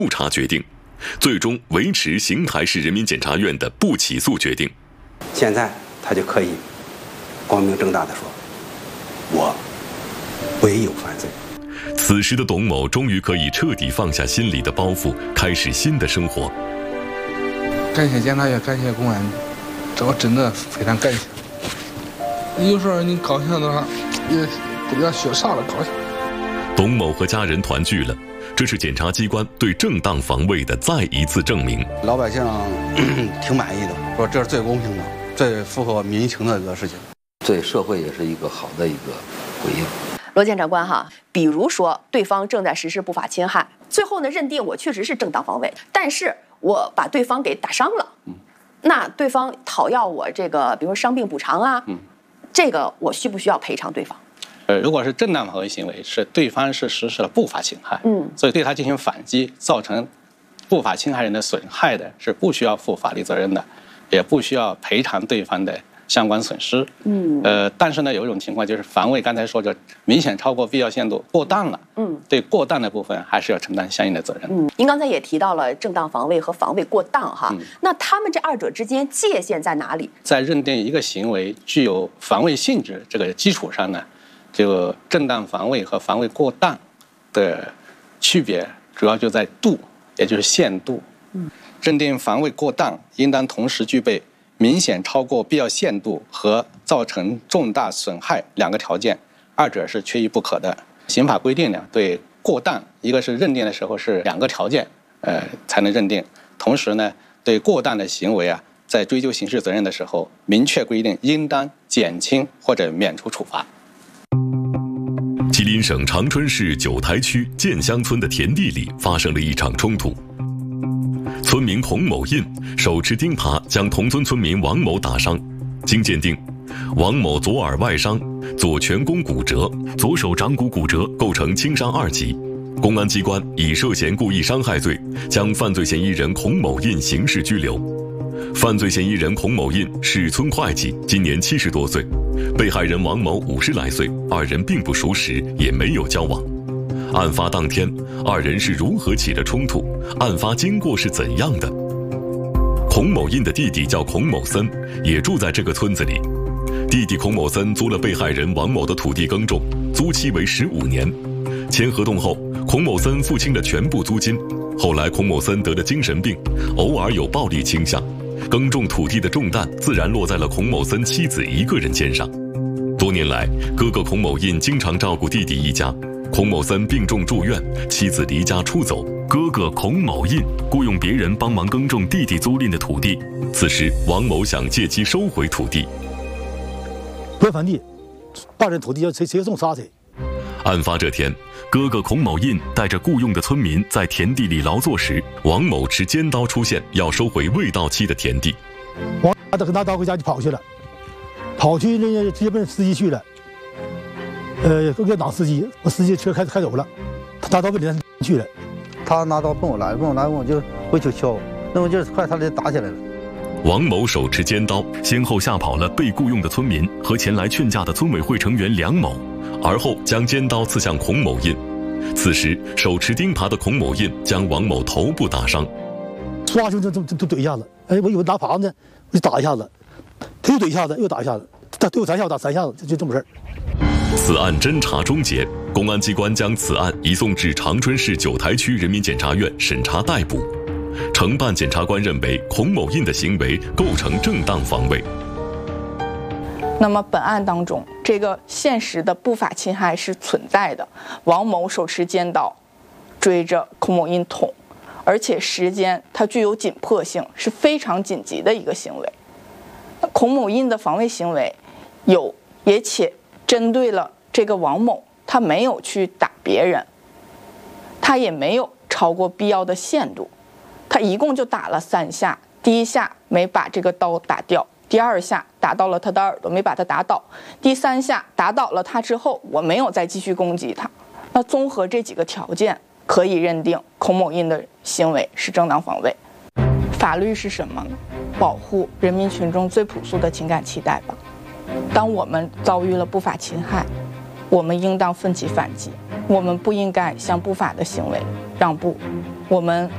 复查决定，最终维持邢台市人民检察院的不起诉决定。 现在他就可以光明正大地说，我唯有犯罪。 此时的董某终于可以彻底放下心里的包袱，开始新的生活。 感谢检察院，感谢公安，这我真的非常感谢。有时候你高兴的话，也不知道说啥了，高兴。 董某和家人团聚了，这是检察机关对正当防卫的再一次证明。 老百姓挺满意的，说这是最公平的、最符合民情的一个事情， 对社会也是一个好的一个回应。 罗检察官哈，比如说对方正在实施不法侵害，最后呢认定我确实是正当防卫，但是我把对方给打伤了，那对方讨要我这个，比如说伤病补偿啊，这个我需不需要赔偿对方？ 如果是正当防卫行为，是对方是实施了不法侵害，所以对他进行反击，造成不法侵害人的损害的，是不需要负法律责任的，也不需要赔偿对方的相关损失。但是呢，有一种情况就是防卫，刚才说就明显超过必要限度，过当了。对过当的部分还是要承担相应的责任。 您刚才也提到了正当防卫和防卫过当哈，那他们这二者之间界限在哪里？ 在认定一个行为具有防卫性质这个基础上呢，就正当防卫和防卫过当的区别主要就在度，也就是限度。认定防卫过当，应当同时具备明显超过必要限度和造成重大损害两个条件，二者是缺一不可的。刑法规定呢，对过当，一个是认定的时候是两个条件，才能认定。同时呢，对过当的行为啊，在追究刑事责任的时候，明确规定应当减轻或者免除处罚。 吉林省长春市九台区建乡村的田地里发生了一场冲突。村民孔某印手持钉耙将同村村民王某打伤，经鉴定，王某左耳外伤，左颧弓骨折，左手掌骨骨折，构成轻伤2级。公安机关以涉嫌故意伤害罪将犯罪嫌疑人孔某印刑事拘留。犯罪嫌疑人孔某印是村会计，今年70多岁，被害人王某50来岁，二人并不熟识，也没有交往。案发当天，二人是如何起了冲突？案发经过是怎样的？孔某印的弟弟叫孔某森，也住在这个村子里。弟弟孔某森租了被害人王某的土地耕种，租期为15年。签合同后，孔某森付清了全部租金。后来孔某森得了精神病，偶尔有暴力倾向，耕种土地的重担自然落在了孔某森妻子一个人肩上。多年来，哥哥孔某印经常照顾弟弟一家。孔某森病重住院，妻子离家出走，哥哥孔某印雇佣别人帮忙耕种弟弟租赁的土地。此时，王某想借机收回土地。 不翻地，把人土地要谁送啥谁。 案发这天，哥哥孔某印带着雇佣的村民在田地里劳作时，王某持尖刀出现，要收回未到期的田地。 王拿刀回家就跑去了，跑去那个直接奔司机去了。要挡司机，我司机车开走了，他拿刀奔人去了。 他拿刀奔我来，我就回去敲，那我就快他俩打起来了。 王某手持尖刀，先后吓跑了被雇佣的村民和前来劝架的村委会成员梁某，而后将尖刀刺向孔某印。此时，手持钉耙的孔某印将王某头部打伤， 唰就怼一下子。我以为拿耙呢，我就打一下子，他又怼一下子，又打一下子，他对我3下打3下子，就这么事儿。 此案侦查终结，公安机关将此案移送至长春市九台区人民检察院审查逮捕。承办检察官认为，孔某印的行为构成正当防卫。 那么本案当中，这个现实的不法侵害是存在的。王某手持尖刀追着孔某印捅，而且时间它具有紧迫性，是非常紧急的一个行为。孔某印的防卫行为也且针对了这个王某，他没有去打别人，他也没有超过必要的限度，他一共就打了3下，第1下没把这个刀打掉，第2下打到了他的耳朵，没把他打倒，第3下打倒了他之后，我没有再继续攻击他。那综合这几个条件，可以认定孔某印的行为是正当防卫。法律是什么呢？保护人民群众最朴素的情感期待吧。当我们遭遇了不法侵害，我们应当奋起反击，我们不应该向不法的行为让步，我们